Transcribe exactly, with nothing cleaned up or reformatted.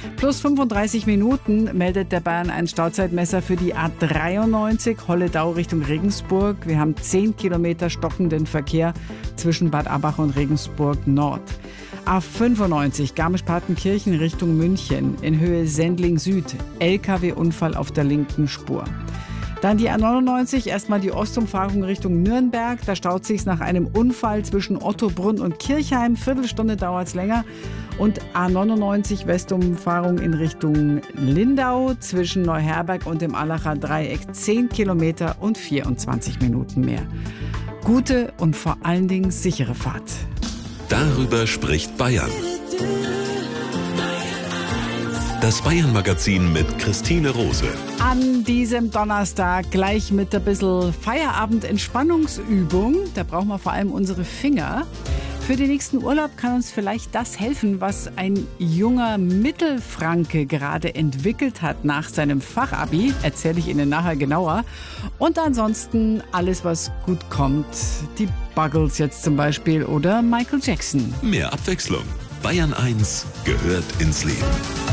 Plus fünfunddreißig Minuten meldet der Bayern ein Stauzeitmesser für die A dreiundneunzig Holledau Richtung Regensburg. Wir haben zehn Kilometer stockenden Verkehr zwischen Bad Abbach und Regensburg Nord. A fünfundneunzig Garmisch-Partenkirchen Richtung München in Höhe Sendling Süd. L K W-Unfall auf der linken Spur. Dann die A neunundneunzig, erstmal die Ostumfahrung Richtung Nürnberg. Da staut sich's nach einem Unfall zwischen Ottobrunn und Kirchheim. Viertelstunde dauert's länger. Und A neunundneunzig Westumfahrung in Richtung Lindau zwischen Neuherberg und dem Allacher Dreieck. zehn Kilometer und vierundzwanzig Minuten mehr. Gute und vor allen Dingen sichere Fahrt. Darüber spricht Bayern. Das Bayern-Magazin mit Christine Rose. An diesem Donnerstag gleich mit ein bisschen Feierabend-Entspannungsübung. Da brauchen wir vor allem unsere Finger. Für den nächsten Urlaub kann uns vielleicht das helfen, was ein junger Mittelfranke gerade entwickelt hat nach seinem Fachabi. Erzähle ich Ihnen nachher genauer. Und ansonsten alles, was gut kommt. Die Buggles jetzt zum Beispiel oder Michael Jackson. Mehr Abwechslung. Bayern eins gehört ins Leben.